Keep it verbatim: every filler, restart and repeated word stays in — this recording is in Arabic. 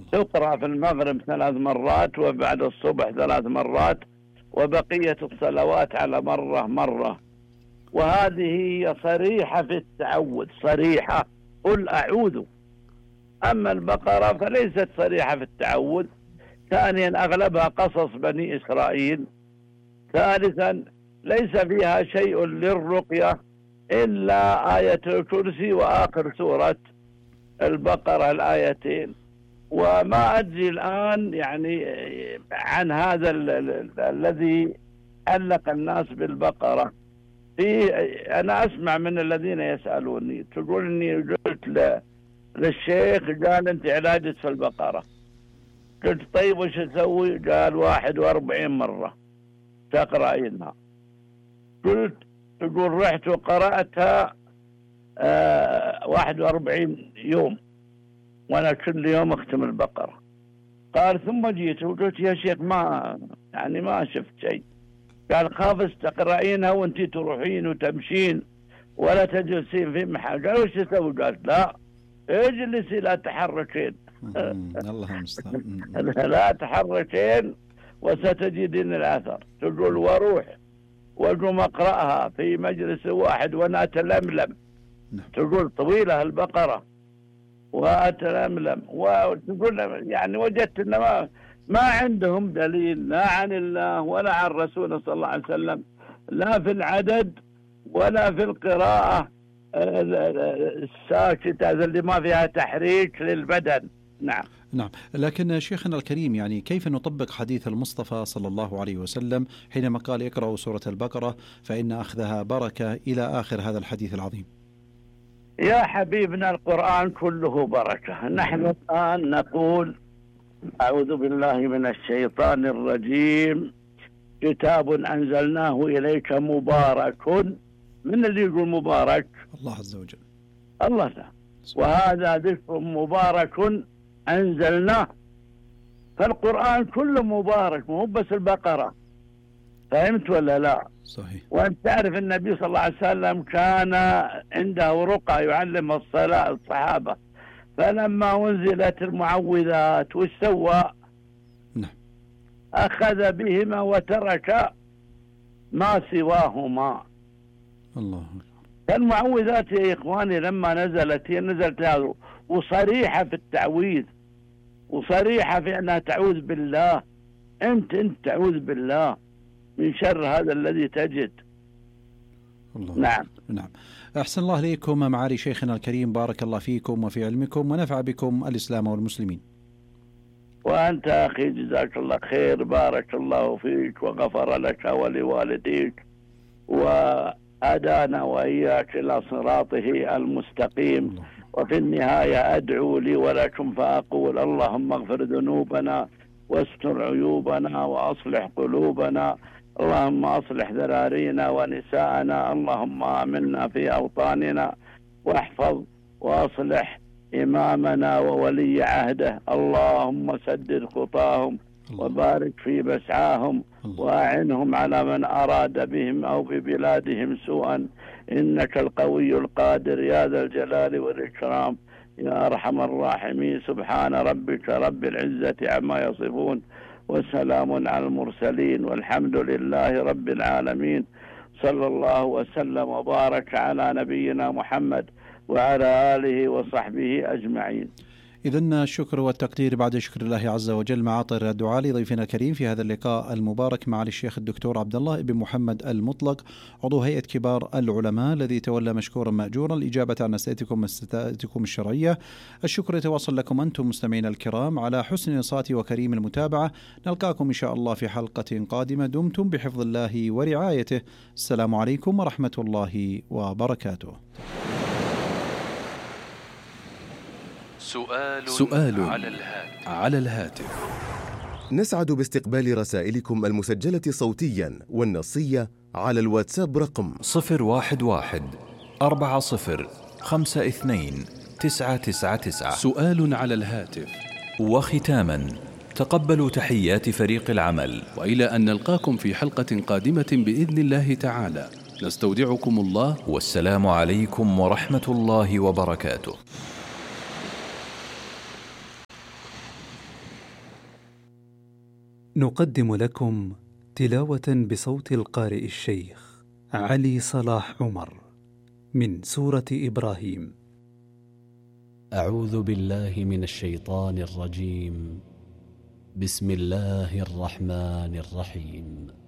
تقرأ في المغرب ثلاث مرات وبعد الصبح ثلاث مرات، وبقية الصلوات على مرة مرة. وهذه هي صريحة في التعوذ، صريحة قل أعوذ. أما البقرة فليست صريحة في التعوذ. ثانيا أغلبها قصص بني إسرائيل. ثالثا ليس فيها شيء للرقية إلا آية الكرسي وآخر سورة البقرة الآيتين. وما أدري الآن يعني عن هذا الذي علق الناس بالبقرة. في أنا أسمع من الذين يسألوني، تقول إني قلت للشيخ قال أنت علاجت في البقرة. قلت طيب وش أسوي؟ قال واحد وأربعين مرة تقرأينها. قلت تقول رحت وقرأتها آه واحد وأربعين يوم وأنا كل يوم أختم البقرة. قال ثم جيت وقلت يا شيخ ما يعني ما شفت شيء. قال خاف تقرأينها وانتي تروحين وتمشين ولا تجلسين في محل. قال وش تسوي؟ قالت لا اجلسي لا تحركين. الله المستعان. لا تحركين وستجدين الأثر. تقول وروح وقم أقرأها في مجلس واحد وأنا أتلملم. تقول طويلة البقرة وأتلملم. وتقول يعني وجدت أن ما, ما عندهم دليل لا عن الله ولا عن رسوله صلى الله عليه وسلم، لا في العدد ولا في القراءة الساكتة اللي ما فيها تحريك للبدن. نعم نعم. لكن شيخنا الكريم يعني كيف نطبق حديث المصطفى صلى الله عليه وسلم حينما قال اقرأوا سورة البقرة فإن أخذها بركة إلى آخر هذا الحديث العظيم؟ يا حبيبنا القرآن كله بركة. نحن الآن نقول أعوذ بالله من الشيطان الرجيم كتاب أنزلناه إليك مبارك. من اللي يقول مبارك؟ الله عز وجل. الله تعالى. وهذا ذكر مبارك أنزلناه. فالقرآن كله مبارك مو بس البقرة. فهمت ولا لا؟ صحيح. وأنت تعرف النبي صلى الله عليه وسلم كان عنده رقى يعلم الصلاة الصحابة. فلما أنزلت المعوذات وش سوى؟ نعم. أخذ بهما وترك ما سواهما. الله. المعوذات يا إخواني لما نزلت هي نزلت هذا وصريحة في التعويذ وصريحة في أنها تعوذ بالله. أنت أنت تعوذ بالله من شر هذا الذي تجد. الله. نعم نعم. أحسن الله إليكم معالي شيخنا الكريم، بارك الله فيكم وفي علمكم ونفع بكم الإسلام والمسلمين. وأنت أخي جزاك الله خير، بارك الله فيك وغفر لك ولوالديك وأدانا وإياك إلى صراطه المستقيم. الله. وفي النهاية أدعو لي ولكم فأقول اللهم اغفر ذنوبنا واستر عيوبنا وأصلح قلوبنا. اللهم أصلح ذرارينا ونساءنا. اللهم آمنا في أوطاننا واحفظ وأصلح إمامنا وولي عهده. اللهم سدد خطاهم وبارك في مسعاهم وأعنهم على من أراد بهم أو ببلادهم سوءا إنك القوي القادر يا ذا الجلال والإكرام يا أرحم الراحمين. سبحان ربك رب العزة عما يصفون وسلام على المرسلين والحمد لله رب العالمين. صلى الله وسلم وبارك على نبينا محمد وعلى آله وصحبه أجمعين. إذن الشكر والتقدير بعد شكر الله عز وجل مع عطر الدعاء لضيفنا الكريم في هذا اللقاء المبارك معالي الشيخ الدكتور عبد الله بن محمد المطلق عضو هيئة كبار العلماء الذي تولى مشكورا مأجورا الإجابة عن أسئلتكم أسئلتكم الشرعية. الشكر يتواصل لكم أنتم مستمعين الكرام على حسن الإنصات وكريم المتابعة. نلقاكم إن شاء الله في حلقة قادمة. دمتم بحفظ الله ورعايته. السلام عليكم ورحمة الله وبركاته. سؤال, سؤال على الهاتف. على الهاتف. نسعد باستقبال رسائلكم المسجلة صوتيا والنصية على الواتساب رقم صفر واحد واحد أربعة صفر خمسة اثنين تسعة تسعة تسعة. سؤال على الهاتف. وختاما تقبلوا تحيات فريق العمل، وإلى أن نلقاكم في حلقة قادمة بإذن الله تعالى، نستودعكم الله والسلام عليكم ورحمة الله وبركاته. نقدم لكم تلاوة بصوت القارئ الشيخ علي صلاح عمر من سورة إبراهيم. أعوذ بالله من الشيطان الرجيم. بسم الله الرحمن الرحيم.